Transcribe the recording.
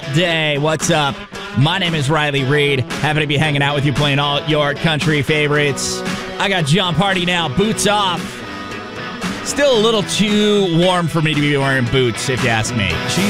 all day. What's up? My name is Riley Reed. Happy to be hanging out with you, playing all your country favorites. I got Jon Pardi now, boots off. Still a little too warm for me to be wearing boots, if you ask me.